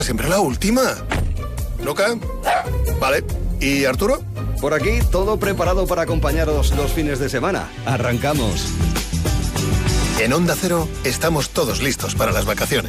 Siempre la última. ¿Luca? Vale. ¿Y Arturo? Por aquí, todo preparado para acompañaros los fines de semana. Arrancamos. En Onda Cero estamos todos listos para las vacaciones.